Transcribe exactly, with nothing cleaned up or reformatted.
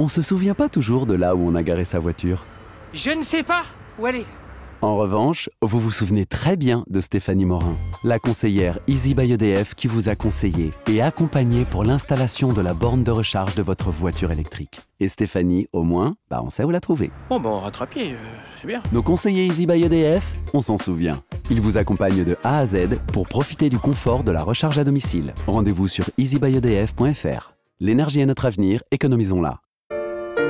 on se souvient pas toujours de là où on a garé sa voiture. Je ne sais pas où elle est. En revanche, vous vous souvenez très bien de Stéphanie Morin, la conseillère Easy by E D F qui vous a conseillé et accompagné pour l'installation de la borne de recharge de votre voiture électrique. Et Stéphanie, au moins, bah on sait où la trouver. Bon, ben, rattrapier, euh, c'est bien. Nos conseillers Easy by E D F, on s'en souvient. Ils vous accompagnent de A à Z pour profiter du confort de la recharge à domicile. Rendez-vous sur easy by e d f point f r. L'énergie est notre avenir, économisons-la.